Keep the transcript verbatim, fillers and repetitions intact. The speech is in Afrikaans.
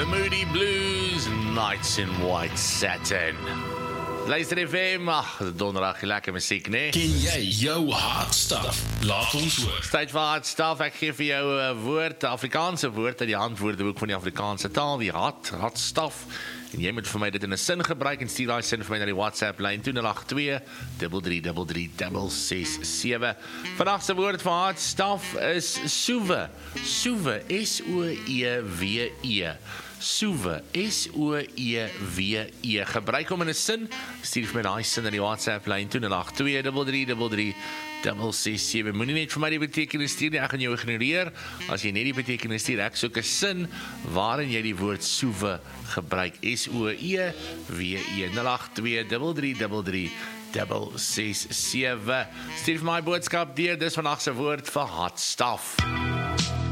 The Moody Blues, Nights in White Satin. Luister F M, ach, donderdag, lekker muziek, nee? Ken jy jou hard stuff? Laat ons hoor. Tyd vir hard stuff, ek geef vir jou 'n woord, 'n Afrikaanse woord uit die handwoordeboek van die Afrikaanse taal, die hard, hard stuff. En jy moet vir my dit in 'n sin gebruik en stuur daai sin vir my na die WhatsApp lyn twee nul agt twee, drie drie drie drie, ses ses sewe. Vandag se woord vir hard stuff is soewe. Soewe, S O E W E. Soewe, S O E W E. Gebruik hom in 'n sin. Stuur vir my daai sin na die WhatsApp lyn twee nul agt twee, drie drie drie drie, ses ses sewe. Moenie net vir my die betekenis stuur nie, ek gaan jou ignoreer. As jy net die betekenis stuur, ek soek 'n sin waarin jy die woord soewe gebruik. S O E W E. nul agt twee, drie drie drie drie, ses ses sewe. Stuur vir my boodskap deur, dis vandag se woord vir hot stuff.